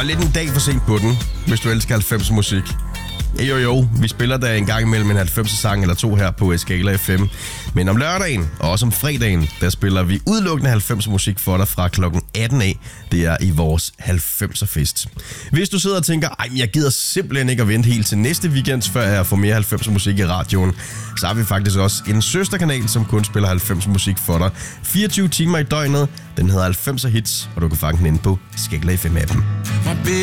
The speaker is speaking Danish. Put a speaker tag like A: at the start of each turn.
A: lidt en dag for sent på den, hvis du elsker 90'er musik. Jo, vi spiller da en gang imellem en 90'er sang eller to her på Skala FM. Men om lørdagen, og også om fredagen, der spiller vi udelukkende 90'er musik for dig fra klokken 18 af. Det er i vores 90'er fest. Hvis du sidder og tænker, jeg gider simpelthen ikke at vente helt til næste weekend, før jeg får mere 90'er musik i radioen, så har vi faktisk også en søsterkanal, som kun spiller 90'er musik for dig 24 timer i døgnet. Den hedder 90'er Hits, og du kan fange den inde på Skala FM-appen.